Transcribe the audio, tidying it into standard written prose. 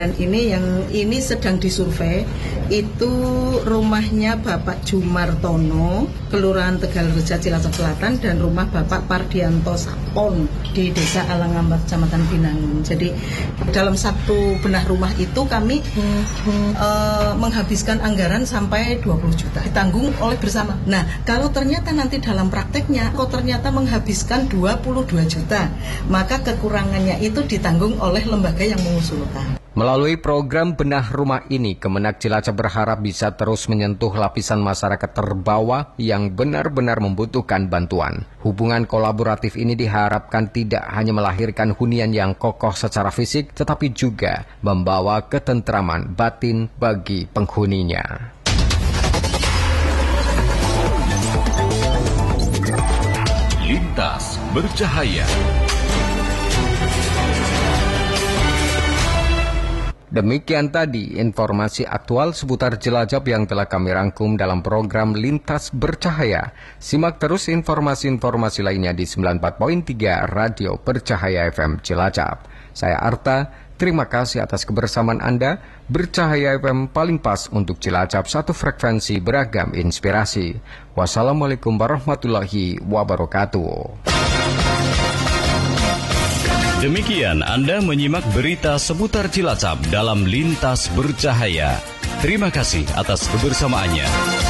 Dan ini sedang disurvei, itu rumahnya Bapak Jumartono, Kelurahan Tegalreja, Cilacap Selatan, dan rumah Bapak Pardianto Sapon di Desa Alangambar, Kecamatan Binangun. Jadi dalam satu benah rumah itu kami menghabiskan anggaran sampai 20 juta, ditanggung oleh bersama. Nah, kalau ternyata nanti dalam prakteknya, kok ternyata menghabiskan 22 juta, maka kekurangannya itu ditanggung oleh lembaga yang mengusulkan. Melalui program benah rumah ini, Kemenak Cilacap berharap bisa terus menyentuh lapisan masyarakat terbawah yang benar-benar membutuhkan bantuan. Hubungan kolaboratif ini diharapkan tidak hanya melahirkan hunian yang kokoh secara fisik, tetapi juga membawa ketentraman batin bagi penghuninya. Lintas Bercahaya. Demikian tadi informasi aktual seputar Cilacap yang telah kami rangkum dalam program Lintas Bercahaya. Simak terus informasi-informasi lainnya di 94.3 Radio Bercahaya FM Cilacap. Saya Arta, terima kasih atas kebersamaan Anda. Bercahaya FM paling pas untuk Cilacap, satu frekuensi beragam inspirasi. Wassalamualaikum warahmatullahi wabarakatuh. Demikian Anda menyimak berita seputar Cilacap dalam Lintas Bercahaya. Terima kasih atas kebersamaannya.